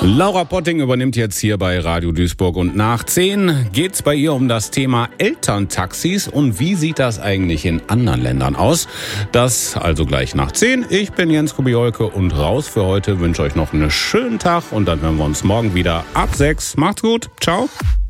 Laura Potting übernimmt jetzt hier bei Radio Duisburg und nach 10 geht's bei ihr um das Thema Elterntaxis und wie sieht das eigentlich in anderen Ländern aus? Das also gleich nach 10. Ich bin Jens Kubiolke und raus für heute. Wünsche euch noch einen schönen Tag und dann hören wir uns morgen wieder ab 6. Macht's gut. Ciao.